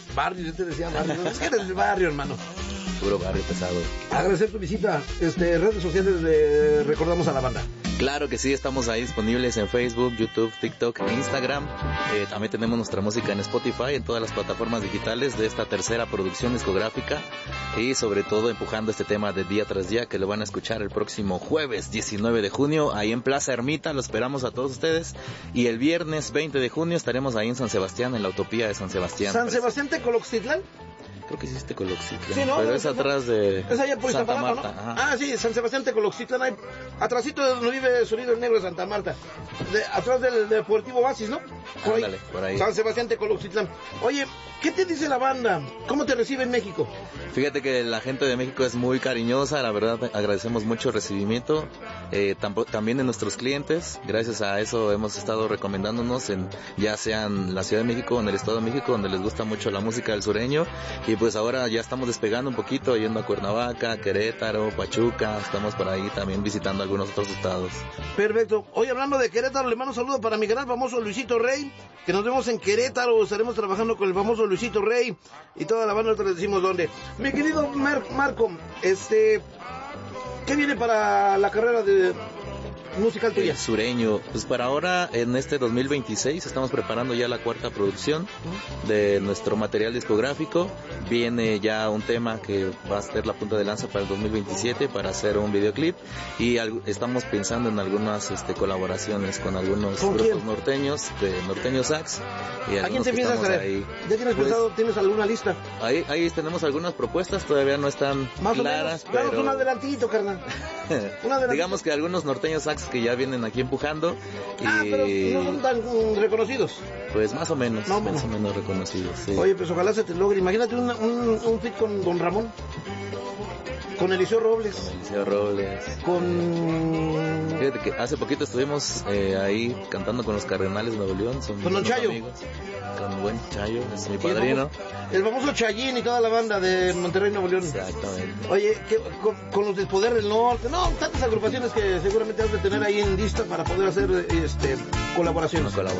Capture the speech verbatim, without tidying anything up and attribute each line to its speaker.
Speaker 1: Barrio, yo te decía barrio. Es que eres del barrio, hermano.
Speaker 2: Puro barrio pesado.
Speaker 1: Agradecer tu visita. Este, redes sociales de Recordamos a la Banda.
Speaker 2: Claro que sí, estamos ahí disponibles en Facebook, YouTube, TikTok e Instagram. Eh, también tenemos nuestra música en Spotify, en todas las plataformas digitales de esta tercera producción discográfica. Y sobre todo empujando este tema de día tras día, que lo van a escuchar el próximo jueves diecinueve de junio, ahí en Plaza Ermita. Lo esperamos a todos ustedes. Y el viernes veinte de junio estaremos ahí en San Sebastián, en la Utopía de San Sebastián.
Speaker 1: ¿San Sebastián Tecoloxitlán?
Speaker 2: Creo que hiciste Coloxitlán,
Speaker 1: sí, ¿no?
Speaker 2: pero es atrás de
Speaker 1: es allá por
Speaker 2: Santa
Speaker 1: Iztapalapa,
Speaker 2: Marta,
Speaker 1: ¿no?
Speaker 2: Ajá.
Speaker 1: Ah, sí, San Sebastián Tecoloxitlán, hay atrásito de donde vive Sonido el Negro de Santa Marta, de, atrás del Deportivo Oasis, ¿no? Por
Speaker 2: Ándale,
Speaker 1: ahí.
Speaker 2: por ahí.
Speaker 1: San Sebastián Tecoloxitlán. Oye, ¿qué te dice la banda? ¿Cómo te recibe en México?
Speaker 2: Fíjate que la gente de México es muy cariñosa, la verdad agradecemos mucho el recibimiento, eh, tam- también de nuestros clientes. Gracias a eso hemos estado recomendándonos en ya sea en la Ciudad de México o en el Estado de México, donde les gusta mucho la música del sureño, y pues ahora ya estamos despegando un poquito, yendo a Cuernavaca, Querétaro, Pachuca, estamos por ahí también visitando algunos otros estados.
Speaker 1: Perfecto. Hoy hablando de Querétaro, le mando un saludo para mi gran famoso Luisito Rey, que nos vemos en Querétaro, estaremos trabajando con el famoso Luisito Rey y toda la banda, nosotros les decimos dónde. Mi querido Mar- Marco, este, ¿qué viene para la carrera de musical tuya?
Speaker 2: El sureño, pues para ahora en este dos mil veintiséis estamos preparando ya la cuarta producción de nuestro material discográfico. Viene ya un tema que va a ser la punta de lanza para el dos mil veintisiete para hacer un videoclip, y al, estamos pensando en algunas este, colaboraciones con algunos
Speaker 1: ¿Con
Speaker 2: grupos
Speaker 1: quién?
Speaker 2: norteños, de Norteño Sax. Y
Speaker 1: ¿A quién te
Speaker 2: que
Speaker 1: piensas
Speaker 2: estamos
Speaker 1: traer?
Speaker 2: ahí.
Speaker 1: ¿Ya tienes
Speaker 2: Pues,
Speaker 1: pensado, tienes alguna lista?
Speaker 2: Ahí, ahí tenemos algunas propuestas, todavía no están
Speaker 1: Más
Speaker 2: claras,
Speaker 1: o menos, danos
Speaker 2: pero
Speaker 1: un adelantito, carnal. Un adelantito.
Speaker 2: digamos que algunos norteños sax que ya vienen aquí empujando, y
Speaker 1: Ah, pero no son tan mm, reconocidos.
Speaker 2: pues más o menos,
Speaker 1: No,
Speaker 2: más
Speaker 1: no.
Speaker 2: o menos reconocidos. Sí.
Speaker 1: Oye, pues ojalá se te logre. Imagínate un, un, un fit con Don Ramón, con Eliseo Robles,
Speaker 2: Eliseo Robles.
Speaker 1: con...
Speaker 2: Fíjate que hace poquito estuvimos eh, ahí cantando con los Cardenales de Nuevo León. Son
Speaker 1: Con Don
Speaker 2: unos
Speaker 1: Chayo.
Speaker 2: amigos. Con buen Chayo, es mi
Speaker 1: y el
Speaker 2: padrino.
Speaker 1: famoso- El famoso Chayín y toda la banda de Monterrey, Nuevo León.
Speaker 2: Exactamente.
Speaker 1: Oye, ¿qué- con, con los del Poder del Norte, no, tantas agrupaciones que seguramente has de tener ahí en lista para poder hacer este colaboraciones.
Speaker 2: Una